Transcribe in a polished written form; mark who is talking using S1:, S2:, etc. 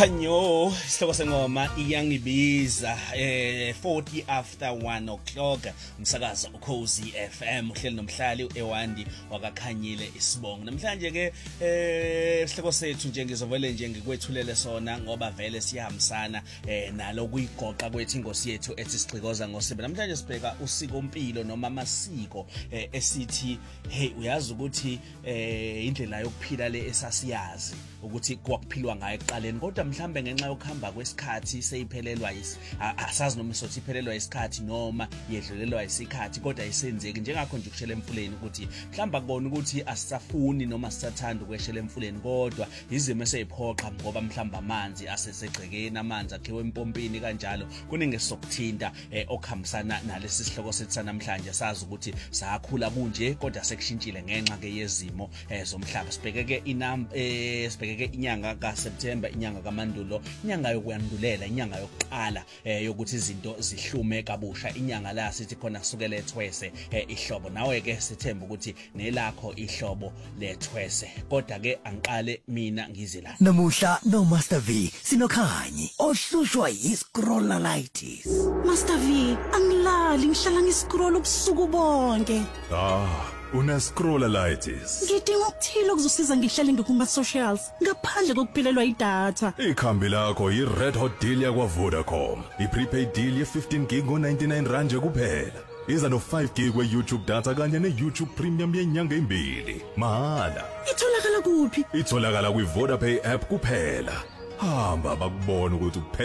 S1: Khanyo isihloko sengoma iyangibiza 40 after 1 o'clock umsakazo uKhosi FM uhleli nomhlali eWandi wakakhanyile isibongo namhlanje ke isihloko sethu nje ngizovele nje ngikwethulele sona ngoba vele siyahambisana nalo kuyigoqa kwethu ingosi yethu ethi sigxikoza ngosibe namhlanje sibheka usikompilo noma amasiko esithi hey uyazi ukuthi indlela yokuphila le esasiyazi ukuthi kwakuphilwa ngayo eqaleni kodwa mhlambe ngenxa yokuhamba kwesikhathi seyiphelelwa asazi noma sothi iphelelwa isikhathi noma yedlulelwa isikhathi kodwa ayisenzeki njengakho nje ukushela emfuleni ukuthi mhlamba kubona ukuthi asisafuni noma sisathanda ukweshela emfuleni kodwa izimo eseyiphoqa ngoba mhlamba amanzi asesegcekeni amanzi akhiwe empompini kanjalo kuningi sokuthinta okuhambisana nalesi sihloko sethu namhlanje sazi ukuthi sakhula kunje kodwa sekushintshile ngenxa ke yezimo zomhlaba sibhekeke sibhekeke inyanga kaSeptember inyanga kaMandulo inyanga yokuyandulela inyanga yokuqala yokuthi izinto zihlume kabusha inyanga la sithi khona kusukela ethwese ihlobo nawe ke sithemba ukuthi nelakho ihlobo lethwese kodwa ke angiqale mina ngizilana
S2: namuhla no Master V sinokhanyi ohlushwa yiscrolleritis.
S3: Master V angilali ngihlala ngiscroll ubusuku bonke.
S4: Una-scrolleritis.
S3: Ngidinga ukuthile okuzosiza ngihlale ngikuma socials ngaphandle kokuphelelwa idatha.
S4: Ikhambi lakho yi-Red Hot deal yakwa Vodacom. I-prepaid deal ye-15 gig ngo-99 rand nje kuphela. Iza no-5 gig we-YouTube data kanye ne-YouTube Premium yenyanga embili. Mahala.
S3: Itholakala kuphi?
S4: Itholakala kwi-Vodapay app kuphela. Hamba bakubona ukuthi